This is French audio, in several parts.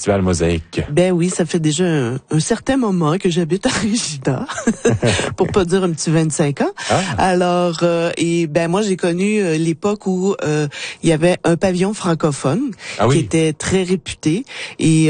Festival Mosaïque? Ben oui, ça fait déjà un certain moment que j'habite à Regina, pour pas dire un petit 25 ans. Ah. Alors, moi j'ai connu l'époque où il y avait un pavillon francophone qui était très réputé. Et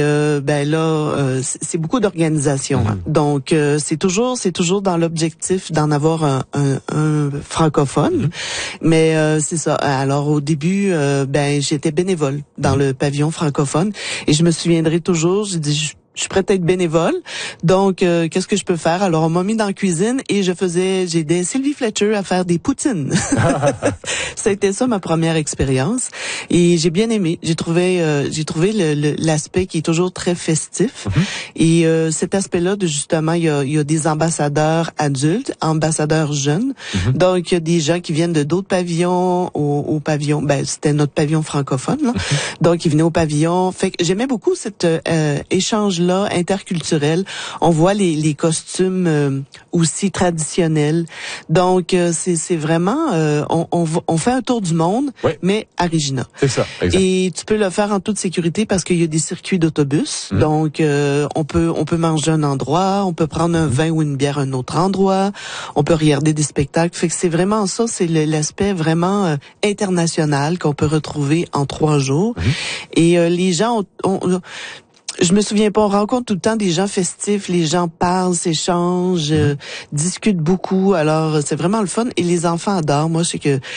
c'est beaucoup d'organisation. Hein. Donc c'est toujours dans l'objectif d'en avoir un francophone. Mais c'est ça. Alors au début, j'étais bénévole dans le pavillon francophone et je me souviendrai toujours. J'ai dit je suis prête à être bénévole. Donc, qu'est-ce que je peux faire? Alors, on m'a mis dans la cuisine et j'ai aidé Sylvie Fletcher à faire des poutines. Ça a été ça ma première expérience. Et j'ai bien aimé. J'ai trouvé l'aspect qui est toujours très festif. Et cet aspect-là de justement, il y a des ambassadeurs adultes, ambassadeurs jeunes. Donc, il y a des gens qui viennent de d'autres pavillons au pavillon. C'était notre pavillon francophone, là. Donc, ils venaient au pavillon. Fait que j'aimais beaucoup cet échange-là interculturel. On voit les costumes aussi traditionnels. Donc c'est vraiment on fait un tour du monde, mais à Regina. C'est ça, exact. Et tu peux le faire en toute sécurité parce qu'il y a des circuits d'autobus. Donc on peut manger à un endroit, on peut prendre un vin ou une bière à un autre endroit, on peut regarder des spectacles. Fait que c'est vraiment ça, c'est l'aspect vraiment international qu'on peut retrouver en 3 jours. Et les gens je me souviens pas, on rencontre tout le temps des gens festifs, les gens parlent, s'échangent, discutent beaucoup. Alors c'est vraiment le fun et les enfants adorent. Moi, c'est que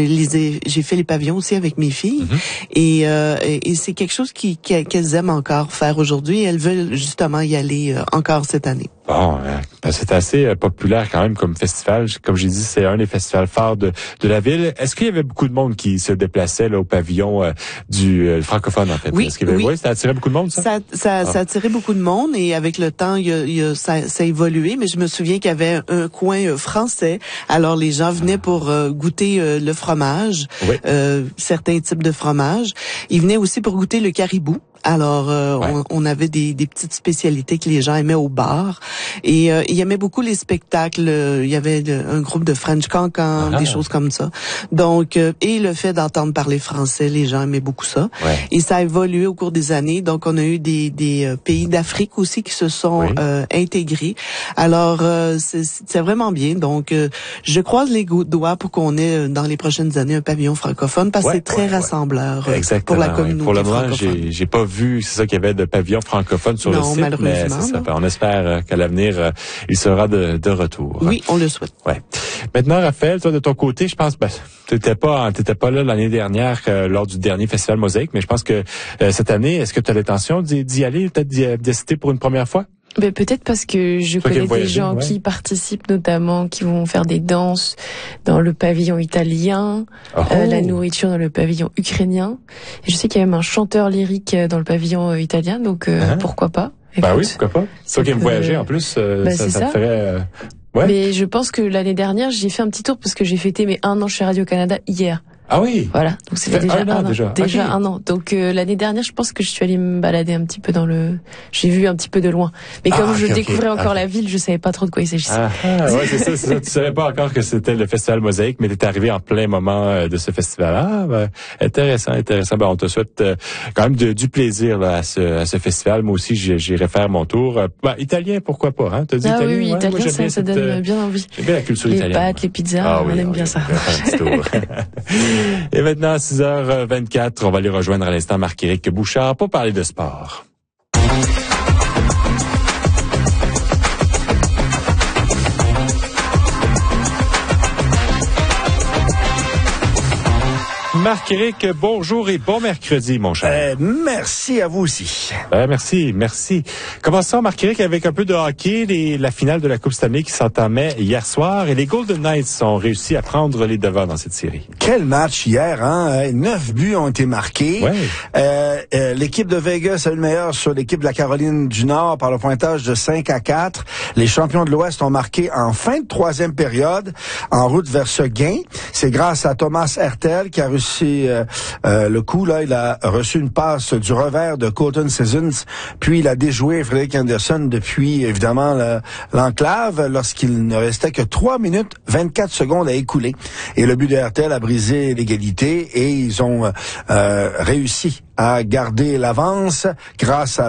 j'ai fait les pavillons aussi avec mes filles et c'est quelque chose qu'elles aiment encore faire aujourd'hui. Elles veulent justement y aller encore cette année. Bon, c'est assez populaire quand même comme festival. Comme j'ai dit, c'est un des festivals phares de la ville. Est-ce qu'il y avait beaucoup de monde qui se déplaçait là au pavillon du francophone en fait? Oui, ça attirait beaucoup de monde, ça? Ça attirait beaucoup de monde et avec le temps, ça a évolué. Mais je me souviens qu'il y avait un coin français. Alors les gens venaient pour goûter le fromage, certains types de fromage. Ils venaient aussi pour goûter le caribou. Alors, on avait des petites spécialités que les gens aimaient au bar. Et ils aimaient beaucoup les spectacles. Il y avait un groupe de French Cancan, des choses comme ça. Donc, et le fait d'entendre parler français, les gens aimaient beaucoup ça. Et ça a évolué au cours des années. Donc, on a eu des pays d'Afrique aussi qui se sont intégrés. Alors, c'est vraiment bien. Donc, je croise les doigts pour qu'on ait dans les prochaines années un pavillon francophone parce que c'est très rassembleur pour la communauté pour le moment, francophone. j'ai pas vu, c'est ça qu'il y avait de pavillon francophone sur le site, mais c'est ça. On espère qu'à l'avenir, il sera de retour. Oui, on le souhaite. Maintenant, Raphaël, toi de ton côté, je pense, t'étais pas là l'année dernière lors du dernier festival Mosaïque, mais je pense que cette année, est-ce que tu as l'intention d'y aller, peut-être d'y assister pour une première fois? Peut-être parce que je connais des gens qui participent, notamment qui vont faire des danses dans le pavillon italien, la nourriture dans le pavillon ukrainien. Et je sais qu'il y a même un chanteur lyrique dans le pavillon italien, donc pourquoi pas? Écoute, oui, pourquoi pas? Toi qui aimes voyager en plus, ça te ferait... Mais je pense que l'année dernière, j'ai fait un petit tour parce que j'ai fêté mes 1 an chez Radio-Canada hier. Ah oui. Voilà. Donc c'était déjà un an. Donc l'année dernière, je pense que je suis allée me balader un petit peu j'ai vu un petit peu de loin. Mais comme je découvrais encore la ville, je savais pas trop de quoi il s'agissait. C'est ça. Tu savais pas encore que c'était le festival Mosaïque, mais t'es arrivé en plein moment de ce festival. Intéressant. On te souhaite quand même du plaisir là, à ce festival. Moi aussi, j'irai faire mon tour. Italien, pourquoi pas, hein? T'as dit italien? Oui, italien, ça donne bien envie. J'aime bien la culture italienne. Les pâtes, les pizzas, on aime bien ça. Et maintenant, à 6h24, on va aller rejoindre à l'instant Marc-Éric Bouchard pour parler de sport. Marc-Éric, bonjour et bon mercredi, mon cher. Merci à vous aussi. Merci. Commençons, Marc-Éric, avec un peu de hockey. La finale de la Coupe Stanley qui s'entamait hier soir et les Golden Knights ont réussi à prendre les devants dans cette série. Quel match hier, hein? 9 buts ont été marqués. L'équipe de Vegas a eu le meilleur sur l'équipe de la Caroline du Nord par le pointage de 5-4. Les champions de l'Ouest ont marqué en fin de 3e période, en route vers ce gain. C'est grâce à Thomas Hertel qui a réussi le coup. Là, il a reçu une passe du revers de Colton Sissons, puis il a déjoué Frederick Anderson depuis, évidemment, l'enclave lorsqu'il ne restait que 3 minutes 24 secondes à écouler. Et le but de Hertel a brisé l'égalité et ils ont réussi à garder l'avance grâce à